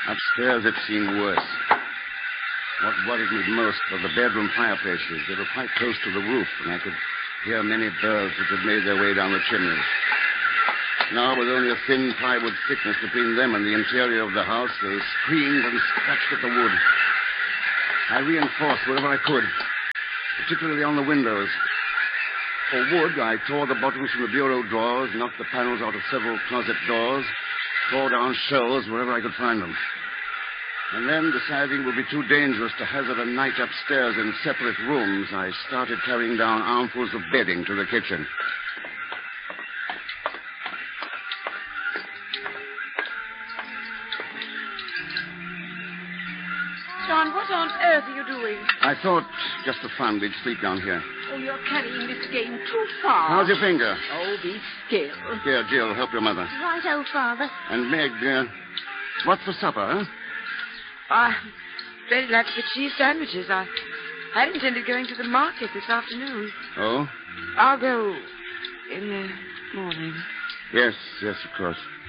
Upstairs, it seemed worse. What worried me most were the bedroom fireplaces. They were quite close to the roof, and I could hear many birds which had made their way down the chimneys. Now, with only a thin plywood thickness between them and the interior of the house, they screamed and scratched at the wood. I reinforced wherever I could, particularly on the windows. For wood, I tore the bottoms from the bureau drawers, knocked the panels out of several closet doors, tore down shelves wherever I could find them. And then, deciding it would be too dangerous to hazard a night upstairs in separate rooms, I started carrying down armfuls of bedding to the kitchen. John, what on earth are you doing? I thought, just for fun, we'd sleep down here. Oh, you're carrying this game too far. How's your finger? Oh, be still. Here, Jill, help your mother. Right-o, Father. And Meg, what's for supper, huh? I'm very glad for cheese sandwiches. I had intended going to the market this afternoon. Oh? I'll go in the morning. Yes, of course.